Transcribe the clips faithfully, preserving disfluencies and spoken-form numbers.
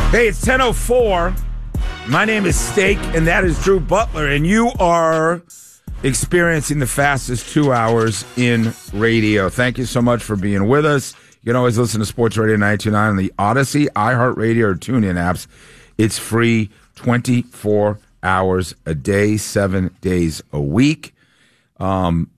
Hey, it's ten oh four. My name is Steak, and that is Drew Butler, and you are experiencing the fastest two hours in radio. Thank you so much for being with us. You can always listen to Sports Radio nine two nine on the Odyssey, iHeartRadio, or TuneIn apps. It's free twenty-four hours a day, seven days a week. Um,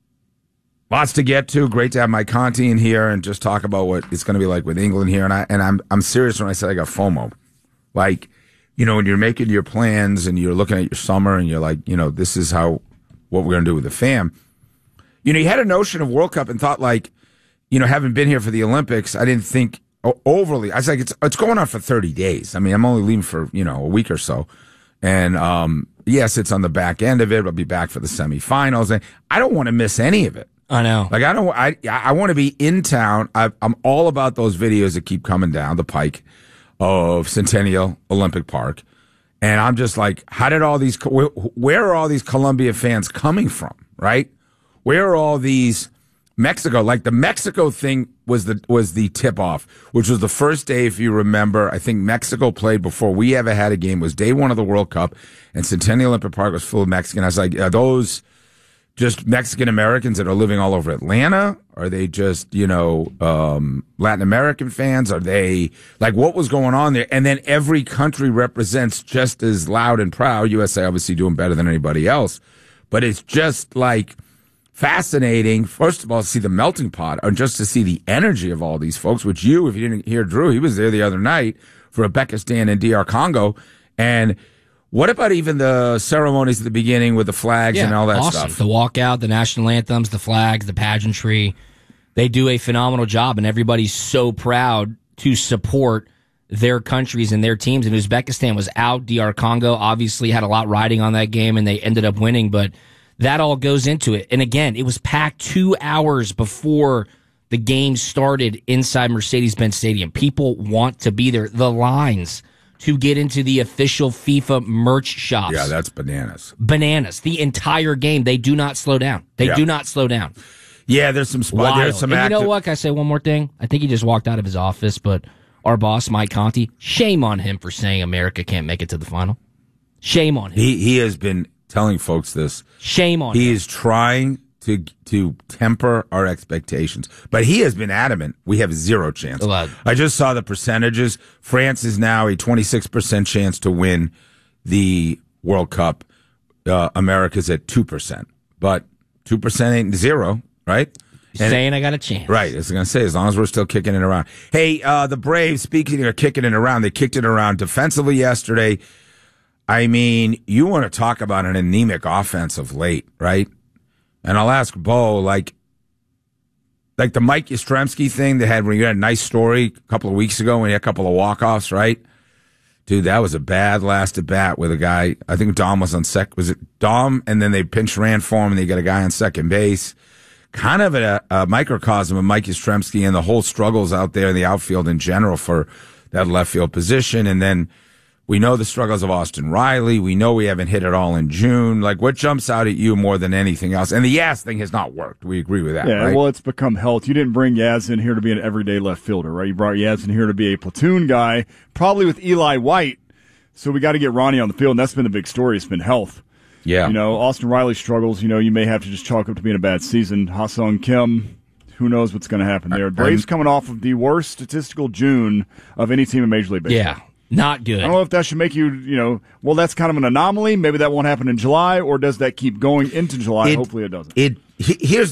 lots to get to. Great to have Mike Conti in here and just talk about what it's going to be like with England here. And I and I'm I'm serious when I said I got FOMO. Like, you know, when you're making your plans and you're looking at your summer and you're like, you know, this is how what we're going to do with the fam. You know, you had a notion of World Cup and thought like, you know, having been here for the Olympics, I didn't think overly. I was like, it's it's going on for thirty days. I mean, I'm only leaving for, you know, a week or so. And um, yes, it's on the back end of it. I'll be back for the semifinals. And I don't want to miss any of it. I know. Like, I don't, I, I want to be in town. I, I'm all about those videos that keep coming down the pike of Centennial Olympic Park. And I'm just like, how did all these, where, where are all these Colombia fans coming from, right? Where are all these Mexico? Like the Mexico thing was the, was the tip off, which was the first day, if you remember, I think Mexico played before we ever had a game. It was day one of the World Cup and Centennial Olympic Park was full of Mexican. I was like, are those just Mexican Americans that are living all over Atlanta? Are they just, you know, um, Latin American fans? Are they like what was going on there? And then every country represents just as loud and proud. U S A obviously doing better than anybody else, but it's just like fascinating. First of all, to see the melting pot and just to see the energy of all these folks, which you, if you didn't hear Drew, he was there the other night for Uzbekistan and D R Congo. And what about even the ceremonies at the beginning with the flags yeah, and all that awesome. stuff? The walkout, the national anthems, the flags, the pageantry. They do a phenomenal job, and everybody's so proud to support their countries and their teams. And Uzbekistan was out. D R Congo obviously had a lot riding on that game, and they ended up winning, but that all goes into it. And again, it was packed two hours before the game started inside Mercedes-Benz Stadium. People want to be there. The lines to get into the official FIFA merch shops. Yeah, that's bananas. Bananas. The entire game. They do not slow down. They yeah. do not slow down. Yeah, there's some spots. There's some and active- you know what? Can I say one more thing? I think he just walked out of his office, but our boss, Mike Conti, shame on him for saying America can't make it to the final. Shame on him. He he has been telling folks this. Shame on he him. He is trying to to temper our expectations. But he has been adamant we have zero chance. Well, I just saw the percentages. France is now a twenty-six percent chance to win the World Cup. Uh, America's at two percent. But two percent ain't zero, right? You're saying I got a chance. Right. I was going to say, as long as we're still kicking it around. Hey, uh, the Braves, speaking of kicking it around, they kicked it around defensively yesterday. I mean, you want to talk about an anemic offense of late, right? And I'll ask Bo, like, like the Mike Yastrzemski thing they had when you had a nice story a couple of weeks ago when he had a couple of walk-offs, right? Dude, that was a bad last at bat with a guy. I think Dom was on sec. Was it Dom? And then they pinch ran for him, and they got a guy on second base. Kind of a, a microcosm of Mike Yastrzemski and the whole struggles out there in the outfield in general for that left field position. And then we know the struggles of Austin Riley. We know we haven't hit it all in June. Like, what jumps out at you more than anything else? And the Yaz thing has not worked. We agree with that, yeah, right? Well, it's become health. You didn't bring Yaz in here to be an everyday left fielder, right? You brought Yaz in here to be a platoon guy, probably with Eli White. So we got to get Ronnie on the field, and that's been the big story. It's been health. Yeah. You know, Austin Riley struggles. You know, you may have to just chalk up to being a bad season. Ha-Sung Kim, who knows what's going to happen there. Braves coming off of the worst statistical June of any team in Major League Baseball. Yeah. Not good. I don't know if that should make you, you know, well, that's kind of an anomaly. Maybe that won't happen in July, or does that keep going into July? It, Hopefully it doesn't. It, here's